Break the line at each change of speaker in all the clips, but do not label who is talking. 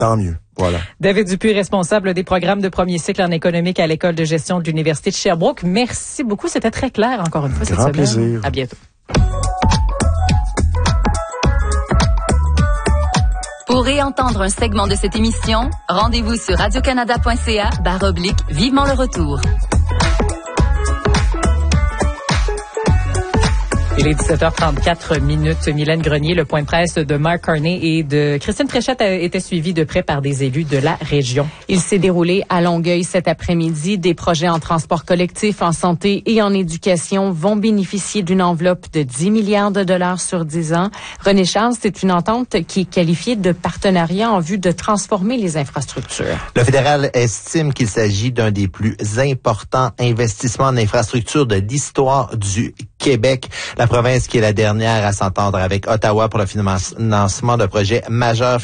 Tant mieux. Voilà.
David Dupuis, responsable des programmes de premier cycle en économique à l'École de gestion de l'Université de Sherbrooke. Merci beaucoup. C'était très clair encore une fois cette semaine.
Grand plaisir.
À bientôt.
Pour réentendre un segment de cette émission, rendez-vous sur radiocanada.ca/vivement le retour.
Il est 17h34 minutes. Mylène Grenier, le point de presse de Mark Carney et de Christine Fréchette était suivi de près par des élus de la région.
Il s'est déroulé à Longueuil cet après-midi. Des projets en transport collectif, en santé et en éducation vont bénéficier d'une enveloppe de 10 milliards de dollars sur 10 ans. René Charles, c'est une entente qui est qualifiée de partenariat en vue de transformer les infrastructures.
Le fédéral estime qu'il s'agit d'un des plus importants investissements en infrastructure de l'histoire du Québec. La province qui est la dernière à s'entendre avec Ottawa pour le financement de projets majeurs,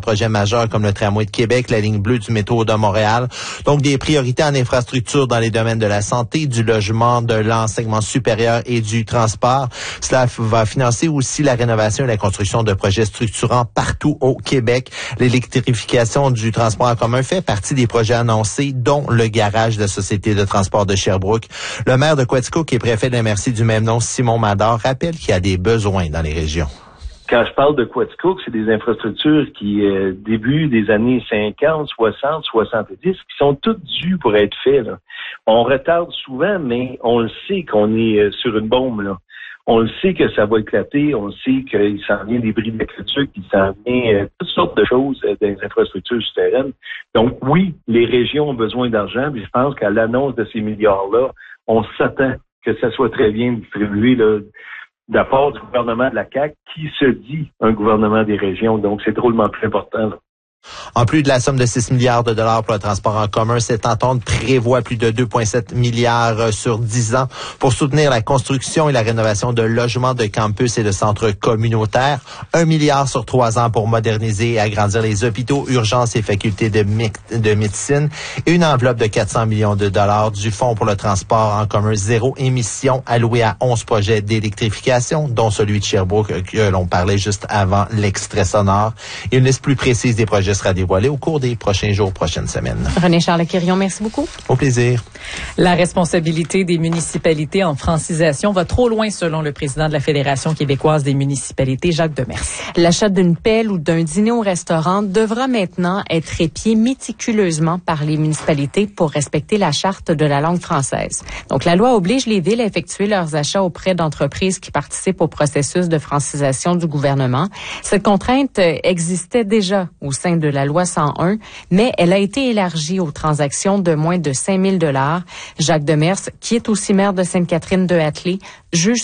comme le tramway de Québec, la ligne bleue du métro de Montréal. Donc, des priorités en infrastructure dans les domaines de la santé, du logement, de l'enseignement supérieur et du transport. Cela va financer aussi la rénovation et la construction de projets structurants partout au Québec. L'électrification du transport en commun fait partie des projets annoncés, dont le garage de la Société de transport de Sherbrooke. Le maire de Quaticook, qui est préfet de la MRC du même nom, Simon Mador, rappelle qu'il y a des besoins dans les régions.
Quand je parle de Quaticook, c'est des infrastructures qui, début des années 50, 60, 70, qui sont toutes dues pour être faites. Là. On retarde souvent, mais on le sait qu'on est sur une bombe. Là. On le sait que ça va éclater, on le sait qu'il s'en vient des bris d'aqueduc, qu'il s'en vient toutes sortes de choses des infrastructures souterraines. Donc oui, les régions ont besoin d'argent, mais je pense qu'à l'annonce de ces milliards-là, on s'attend que ça soit très bien distribué là, de la part du gouvernement de la CAQ, qui se dit un gouvernement des régions. Donc, c'est drôlement plus important. Là.
En plus de la somme de 6 milliards de dollars pour le transport en commun, cette entente prévoit plus de 2,7 milliards sur 10 ans pour soutenir la construction et la rénovation de logements de campus et de centres communautaires. 1 milliard sur 3 ans pour moderniser et agrandir les hôpitaux, urgences et facultés de médecine. Et une enveloppe de 400 millions de dollars du Fonds pour le transport en commun zéro émission alloué à 11 projets d'électrification, dont celui de Sherbrooke que l'on parlait juste avant l'extrait sonore. Et une liste plus précise des projets sera dévoilée au cours des prochains jours, prochaines semaines.
René Charles-Quirion, merci beaucoup.
Au plaisir.
La responsabilité des municipalités en francisation va trop loin, selon le président de la Fédération québécoise des municipalités, Jacques Demers.
L'achat d'une pelle ou d'un dîner au restaurant devra maintenant être épié méticuleusement par les municipalités pour respecter la charte de la langue française. Donc, la loi oblige les villes à effectuer leurs achats auprès d'entreprises qui participent au processus de francisation du gouvernement. Cette contrainte existait déjà au sein de la loi 101, mais elle a été élargie aux transactions de moins de 5 000 $. Jacques Demers, qui est aussi maire de Sainte-Catherine-de-Hatley, juge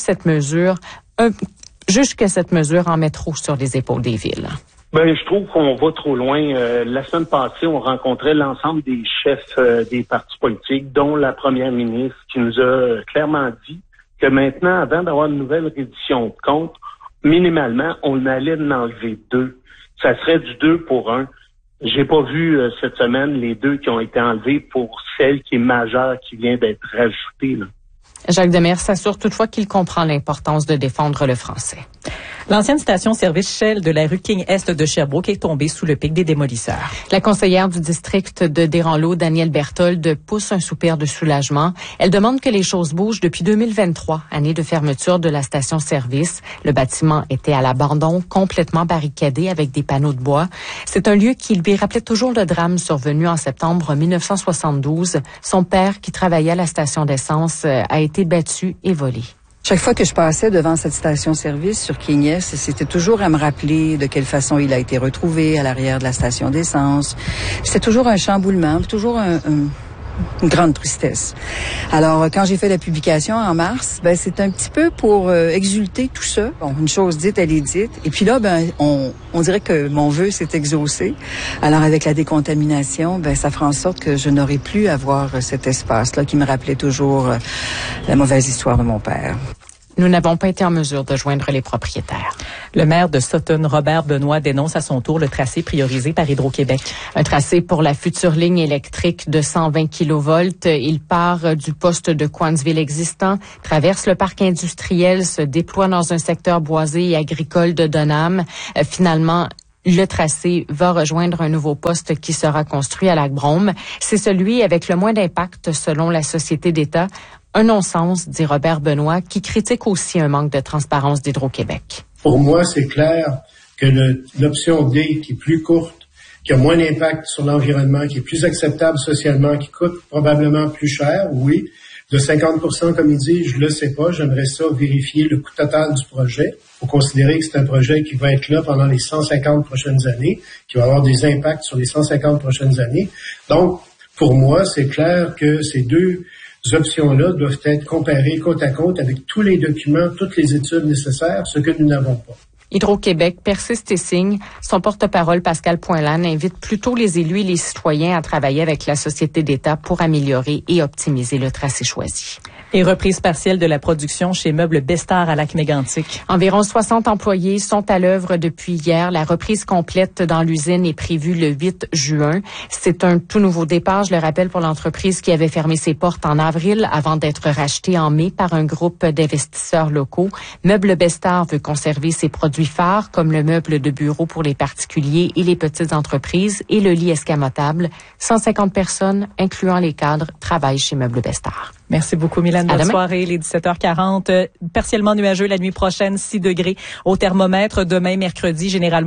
que cette mesure en met trop sur les épaules des villes.
Ben, je trouve qu'on va trop loin. La semaine passée, on rencontrait l'ensemble des chefs des partis politiques, dont la première ministre, qui nous a clairement dit que maintenant, avant d'avoir une nouvelle reddition de compte, minimalement, on allait en enlever 2. Ça serait du 2 pour 1. J'ai pas vu cette semaine les 2 qui ont été enlevés pour celle qui est majeure, qui vient d'être rajoutée. Là.
Jacques Demers s'assure toutefois qu'il comprend l'importance de défendre le français.
L'ancienne station-service Shell de la rue King-Est de Sherbrooke est tombée sous le pic des démolisseurs.
La conseillère du district de Desranleau, Danielle Berthold, pousse un soupir de soulagement. Elle demande que les choses bougent depuis 2023, année de fermeture de la station-service. Le bâtiment était à l'abandon, complètement barricadé avec des panneaux de bois. C'est un lieu qui lui rappelait toujours le drame survenu en septembre 1972. Son père, qui travaillait à la station d'essence, a été battu et volé.
Chaque fois que je passais devant cette station-service sur King-Est, c'était toujours à me rappeler de quelle façon il a été retrouvé à l'arrière de la station d'essence. C'était toujours un chamboulement, toujours une grande tristesse. Alors, quand j'ai fait la publication en mars, c'est un petit peu pour exulter tout ça. Bon, une chose dite, elle est dite. Et puis là, on dirait que mon vœu s'est exaucé. Alors, avec la décontamination, ça fera en sorte que je n'aurai plus à voir cet espace-là qui me rappelait toujours la mauvaise histoire de mon père.
Nous n'avons pas été en mesure de joindre les propriétaires.
Le maire de Sutton, Robert Benoît, dénonce à son tour le tracé priorisé par Hydro-Québec.
Un tracé pour la future ligne électrique de 120 kV. Il part du poste de Coansville existant, traverse le parc industriel, se déploie dans un secteur boisé et agricole de Donham. Finalement, Le tracé va rejoindre un nouveau poste qui sera construit à Lac-Brome. C'est celui avec le moins d'impact selon la Société d'État. Un non-sens, dit Robert Benoît, qui critique aussi un manque de transparence d'Hydro-Québec.
Pour moi, c'est clair que l'option D, qui est plus courte, qui a moins d'impact sur l'environnement, qui est plus acceptable socialement, qui coûte probablement plus cher, oui. De 50%, comme il dit, je le sais pas. J'aimerais ça vérifier le coût total du projet. Il faut considérer que c'est un projet qui va être là pendant les 150 prochaines années, qui va avoir des impacts sur les 150 prochaines années. Donc, pour moi, c'est clair que ces deux options-là doivent être comparées côte à côte avec tous les documents, toutes les études nécessaires, ce que nous n'avons pas.
Hydro-Québec persiste et signe. Son porte-parole, Pascal Poinlan, invite plutôt les élus et les citoyens à travailler avec la Société d'État pour améliorer et optimiser le tracé choisi.
Et reprise partielle de la production chez Meubles Bestard à Lac-Mégantic.
Environ 60 employés sont à l'œuvre depuis hier. La reprise complète dans l'usine est prévue le 8 juin. C'est un tout nouveau départ, je le rappelle, pour l'entreprise qui avait fermé ses portes en avril avant d'être rachetée en mai par un groupe d'investisseurs locaux. Meubles Bestard veut conserver ses produits phares comme le meuble de bureau pour les particuliers et les petites entreprises et le lit escamotable. 150 personnes, incluant les cadres, travaillent chez Meubles Bestard.
Merci beaucoup, Mylène. Bonne soirée. Les 17h40. Partiellement nuageux la nuit prochaine, 6 degrés au thermomètre. Demain, mercredi, généralement